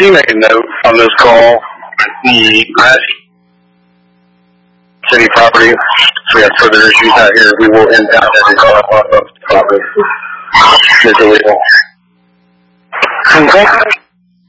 Can you make a note on this call? The Grass City property. If we have further issues out here, we will impound every car off of the property. It's illegal. Okay.